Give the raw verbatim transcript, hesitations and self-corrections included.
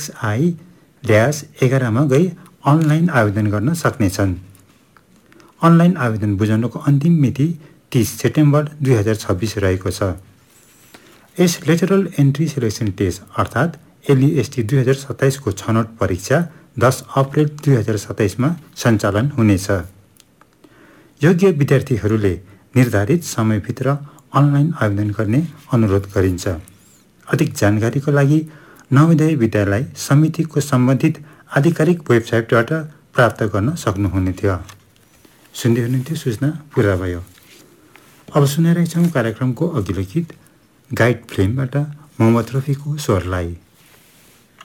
XI dash एघारमा गई online आवेदन गर्न सक्नेछन्। अनलाइन आवेदन बुझाउनको अन्तिम मिति तीस सेप्टेम्बर दुई हजार छब्बिस रहेको छ। यस लेटरल एन्ट्री सेलेक्सन टेस्ट अर्थात् एलयुएसटी दुई हजार सत्ताइसको छनौट परीक्षा दस अप्रेल दुई हजार सत्ताइसमा सञ्चालन हुनेछ। योग्य विद्यार्थीहरूले निर्धारित समयभित्र अनलाइन आवेदन गर्ने अनुरोध गरिन्छ। अधिक जानकारीको लागि नवोदय विद्यालय समितिको सम्बन्धित आधिकारिक वेबसाइटबाट प्राप्त गर्न सक्नुहुने थियो। सुन्दै हुनुहुन्थ्यो सूचना पुरा भयो। अब सुनेर छौँ कार्यक्रमको अघिल्लो गीत गाइड फिल्मबाट मोहम्मद रफीको स्वरलाई।